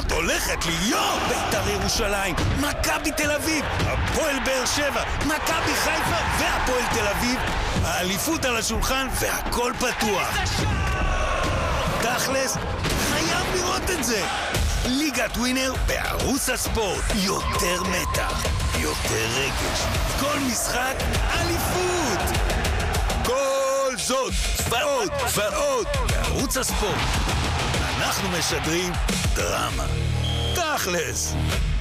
הזאת הולכת להיות בית"ר ירושלים, מכבי תל אביב, הפועל באר שבע, מכבי חיפה והפועל תל אביב. האליפות על השולחן והכל פתוח. תכלס, חייב לראות את זה. ליגת ווינר בערוץ הספורט. יותר מתח, יותר רגש. כל משחק אליפות. כל זאת ועוד בערוץ הספורט. אנחנו משדרים דרמה. תכלס.